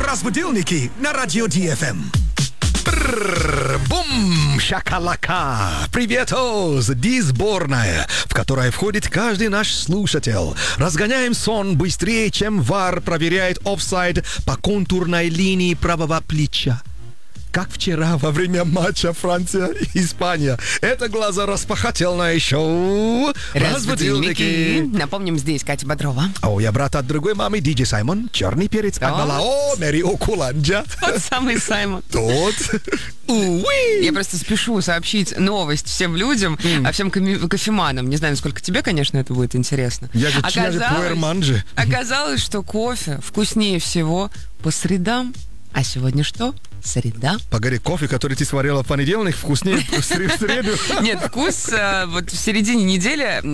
Разбудилники на радио DFM. Бум! Шакалака! Привет, Оз! Ди-сборная, в которой входит каждый наш слушатель. Разгоняем сон быстрее, чем ВАР проверяет офсайд по контурной линии правого плеча. Как вчера во время матча Франция-Испания. Это глазораспахательное шоу Разбудилники. Напомним, здесь Катя Бодрова. Я брат от другой мамы, Диджей Саймон. Черный перец. Акбалао, Мэри Окуланджа. Тот самый Саймон. Тот. Я просто спешу сообщить новость всем людям, всем кофеманам. Не знаю, насколько тебе, конечно, это будет интересно. Я же пуэрман же. Оказалось, что кофе вкуснее всего по средам. А сегодня что? Среда. Погоди, кофе, который ты сварила в понедельник, вкуснее в среду? Нет, вкус вот в середине недели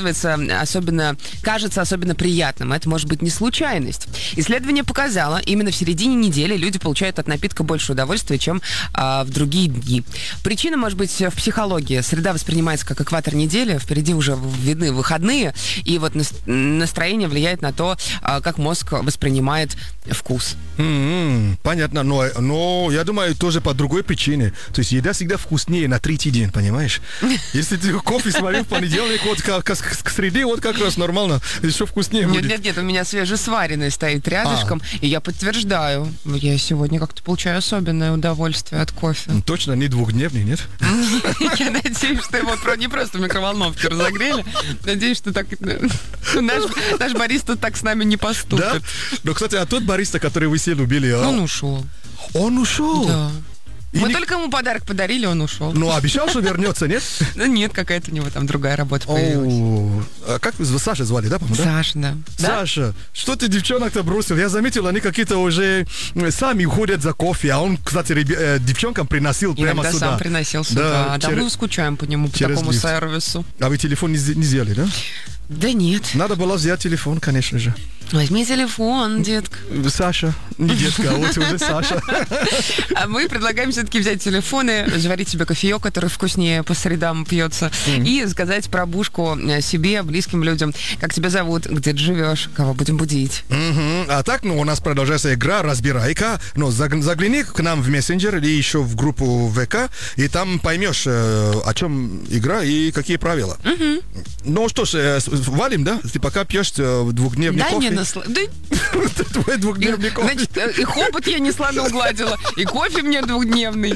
кажется особенно приятным. Это может быть не случайность. Исследование показало, именно в середине недели люди получают от напитка больше удовольствия, чем в другие дни. Причина может быть в психологии. Среда воспринимается как экватор недели, впереди уже видны выходные, и вот настроение влияет на то, как мозг воспринимает вкус. Понятно, но я думаю, тоже по другой причине. То есть еда всегда вкуснее на третий день, понимаешь? Если ты кофе сварил в понедельник, вот к среде, вот как раз нормально, еще вкуснее будет. Нет, у меня свежесваренный стоит рядышком, и я подтверждаю, я сегодня как-то получаю особенное удовольствие от кофе. Точно не двухдневный, нет? Я надеюсь, что его не просто в микроволновке разогрели. Надеюсь, что так наш бариста так с нами не поступит. Да? Но, кстати, а тот бариста, который вы все любили... Он ушел. Он ушел? Да. Мы только ему подарок подарили, он ушел. Ну, обещал, что вернется, нет? Да нет, какая-то у него там другая работа появилась. А как вы Саша звали, да, по-моему? Саша, да. Саша, что ты девчонок-то бросил? Я заметил, они какие-то уже сами уходят за кофе, а он, кстати, девчонкам приносил прямо сюда. Иногда сам приносил сюда. Да, мы скучаем по нему, по такому сервису. А вы телефон не взяли, да? Да нет. Надо было взять телефон, конечно же. Возьми телефон, детка. Саша, не детка, а вот уже Саша. А мы предлагаем все-таки взять телефоны, заварить себе кофеек, который вкуснее по средам пьется, и сказать пробушку себе, близким людям, как тебя зовут, где ты живешь, кого будем будить. А так, у нас продолжается игра «Разбирайка». Но загляни к нам в мессенджер или еще в группу ВК, и там поймешь, о чем игра и какие правила. Ну что ж, валим, да? Ты пока пьешь двухдневный кофе. Твой двухдневный кофе. Значит, и хобот я несла на угладила, и кофе мне двухдневный.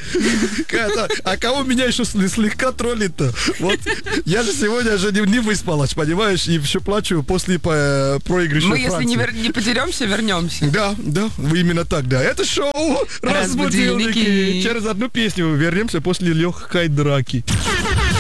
А кого меня еще слегка троллит-то? Вот я же сегодня же не выспалась, понимаешь, и еще плачу после проигрыша Мы, Франции. если не потеремся, вернемся. Да, именно так, да. Это шоу «Разбудилники». Через одну песню вернемся после легкой драки.